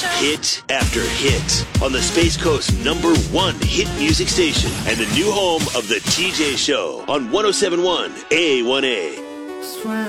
Hit after hit on the Space Coast #1 hit music station and the new home of the TJ Show on 107.1 A1A.